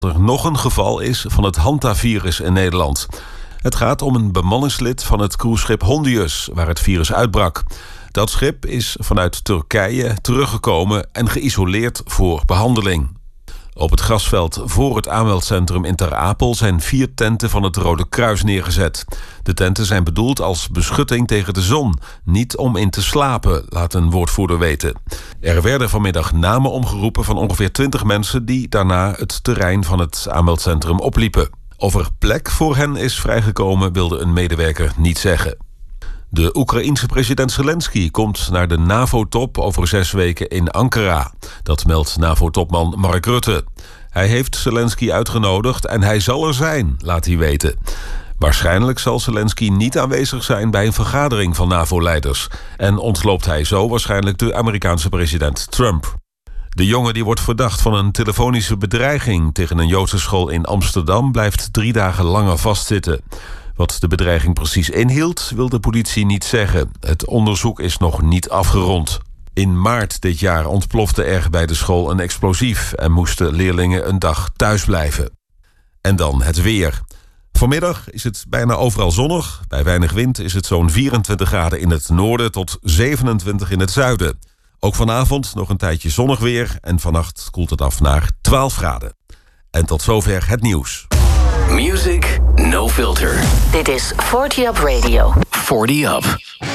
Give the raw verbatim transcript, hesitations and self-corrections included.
Er nog een geval is van het hantavirus in Nederland. Het gaat om een bemanningslid van het cruiseschip Hondius, waar het virus uitbrak. Dat schip is vanuit Turkije teruggekomen en geïsoleerd voor behandeling. Op het grasveld voor het aanmeldcentrum in Ter Apel zijn vier tenten van het Rode Kruis neergezet. De tenten zijn bedoeld als beschutting tegen de zon, niet om in te slapen, laat een woordvoerder weten. Er werden vanmiddag namen omgeroepen van ongeveer twintig mensen die daarna het terrein van het aanmeldcentrum opliepen. Of er plek voor hen is vrijgekomen, wilde een medewerker niet zeggen. De Oekraïense president Zelensky komt naar de NAVO-top over zes weken in Ankara. Dat meldt NAVO-topman Mark Rutte. Hij heeft Zelensky uitgenodigd en hij zal er zijn, laat hij weten. Waarschijnlijk zal Zelensky niet aanwezig zijn bij een vergadering van NAVO-leiders. En ontloopt hij zo waarschijnlijk de Amerikaanse president Trump. De jongen die wordt verdacht van een telefonische bedreiging tegen een Joodse school in Amsterdam blijft drie dagen langer vastzitten. Wat de bedreiging precies inhield, wil de politie niet zeggen. Het onderzoek is nog niet afgerond. In maart dit jaar ontplofte er bij de school een explosief en moesten leerlingen een dag thuis blijven. En dan het weer. Vanmiddag is het bijna overal zonnig. Bij weinig wind is het zo'n vierentwintig graden in het noorden tot zevenentwintig in het zuiden. Ook vanavond nog een tijdje zonnig weer en vannacht koelt het af naar twaalf graden. En tot zover het nieuws. Music No Filter. Dit is forty Up Radio. forty Up.